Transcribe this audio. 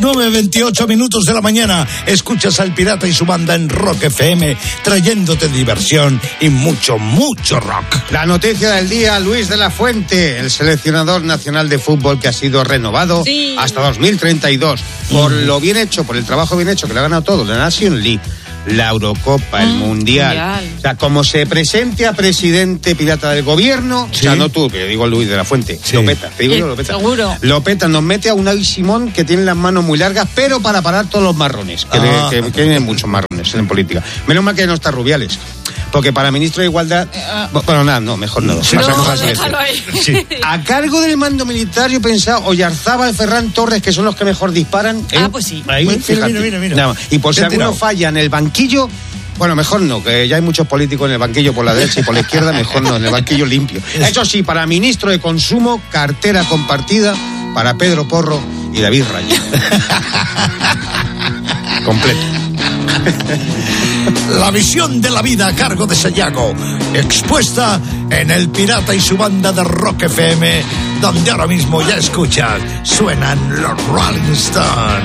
9:28 minutos de la mañana. Escuchas al Pirata y su banda en Rock FM, trayéndote diversión y mucho, mucho rock. La noticia del día, Luis de la Fuente, el seleccionador nacional de fútbol que ha sido renovado hasta 2032. Por lo bien hecho, por el trabajo bien hecho, que le ha ganado todo, la Nation League, la Eurocopa, el Mundial. O sea, como se presente a presidente pirata del gobierno, o sea, no tú, que digo Luis de la Fuente, lo peta, te digo yo, lo peta. Seguro. Lo peta, nos mete a Unai Simón, que tiene las manos muy largas, pero para parar todos los marrones, que tienen muchos marrones en política. Menos mal que no está Rubiales. Porque para ministro de Igualdad... Bueno, nada, no, mejor no. A cargo del mando militar, yo pensaba, Oyarzábal, Ferran Torres, que son los que mejor disparan. Pues sí. Ahí, mira. Y por si alguno falla en el banquillo... Bueno, mejor no, que ya hay muchos políticos en el banquillo por la derecha y por la izquierda, mejor no, en el banquillo limpio. Eso sí, para ministro de Consumo, cartera compartida para Pedro Porro y David Rayo. Completo. La visión de la vida a cargo de Sayago, expuesta en El Pirata y su banda de Rock FM, donde ahora mismo ya escuchas, suenan los Rolling Stones.